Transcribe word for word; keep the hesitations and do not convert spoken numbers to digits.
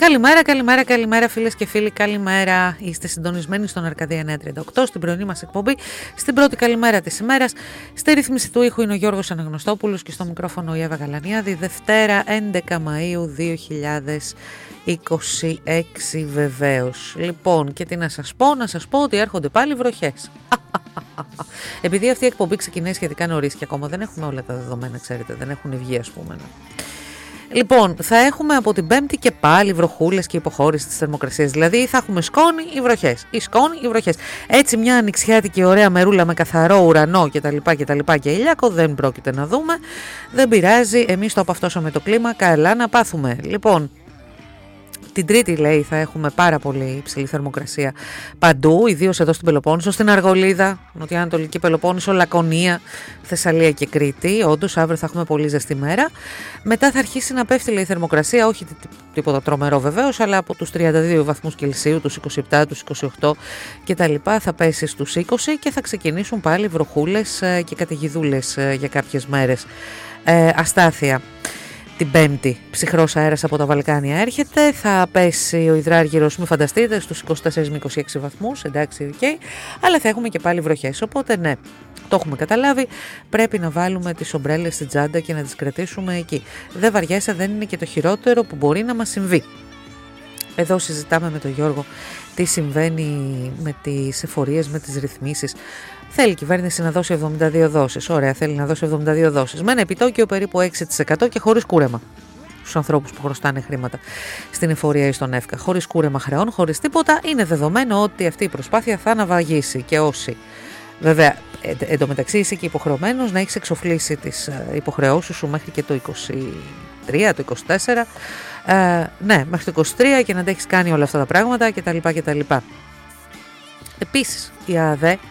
Καλημέρα, καλημέρα, καλημέρα φίλες και φίλοι, καλημέρα. Είστε συντονισμένοι στον Αρκαδία εννιακόσια τριάντα οκτώ, στην πρωινή μας εκπομπή, στην πρώτη καλημέρα της ημέρας. Στη ρύθμιση του ήχου είναι ο Γιώργος Αναγνωστόπουλος και στο μικρόφωνο η Εύα Γαλανιάδη. Δευτέρα έντεκα Μαΐου δύο χιλιάδες είκοσι έξι βεβαίως. Λοιπόν, και τι να σας πω, να σας πω ότι έρχονται πάλι βροχές. Επειδή αυτή η εκπομπή ξεκινάει σχετικά νωρίς και ακόμα δεν έχουμε όλα τα δεδομένα, ξέρετε, δεν έχουν βγει ας πούμε. Λοιπόν, θα έχουμε από την Πέμπτη και πάλι βροχούλες και υποχώρηση της θερμοκρασίας. Δηλαδή θα έχουμε σκόνη ή βροχές, ή σκόνη ή βροχές. Έτσι μια ανοιξιάτικη ωραία μερούλα με καθαρό ουρανό κτλ. κτλ και ηλιάκο δεν πρόκειται να δούμε. Δεν πειράζει, εμείς το απαυτώσαμε το κλίμα, καλά να πάθουμε. Λοιπόν, την Τρίτη λέει θα έχουμε πάρα πολύ υψηλή θερμοκρασία παντού, ιδίως εδώ στην Πελοπόννησο, στην Αργολίδα, Νοτιοανατολική Πελοπόννησο, Λακωνία, Θεσσαλία και Κρήτη. Όντως αύριο θα έχουμε πολύ ζεστή μέρα. Μετά θα αρχίσει να πέφτει λέει, η θερμοκρασία, όχι τίποτα τρομερό βεβαίως, αλλά από τους τριάντα δύο βαθμούς Κελσίου, τους είκοσι επτά, τους είκοσι οκτώ κτλ. Θα πέσει στους είκοσι και θα ξεκινήσουν πάλι βροχούλες και καταιγιδούλες για κάποιες μέρες. Ε, αστάθεια. Την Πέμπτη, ψυχρός αέρας από τα Βαλκάνια έρχεται, θα πέσει ο υδράργυρος, μην φανταστείτε, στους είκοσι τέσσερα με είκοσι έξι βαθμούς, εντάξει, okay, αλλά θα έχουμε και πάλι βροχές, οπότε ναι, το έχουμε καταλάβει, πρέπει να βάλουμε τις ομπρέλες στην τσάντα και να τις κρατήσουμε εκεί. Δεν βαριέσαι, δεν είναι και το χειρότερο που μπορεί να μας συμβεί. Εδώ συζητάμε με τον Γιώργο τι συμβαίνει με τις εφορίες, με τις ρυθμίσεις. Θέλει η κυβέρνηση να δώσει εβδομήντα δύο δόσεις. Ωραία, θέλει να δώσει εβδομήντα δύο δόσεις. Με ένα επιτόκιο περίπου έξι τοις εκατό και χωρίς κούρεμα. Στους ανθρώπους που χρωστάνε χρήματα στην εφορία ή στον ΕΦΚΑ. Χωρίς κούρεμα χρεών, χωρίς τίποτα. Είναι δεδομένο ότι αυτή η προσπάθεια θα αναβαγίσει και όσοι. Βέβαια, εν, εντωμεταξύ είσαι και υποχρεωμένος να έχεις εξοφλήσει τις υποχρεώσεις σου μέχρι και το είκοσι τρία, το είκοσι τέσσερα. Ε, ναι, μέχρι το είκοσι τρία και να τα έχεις κάνει όλα αυτά τα πράγματα κτλ. κτλ. Επίσης, η ΑΔΕ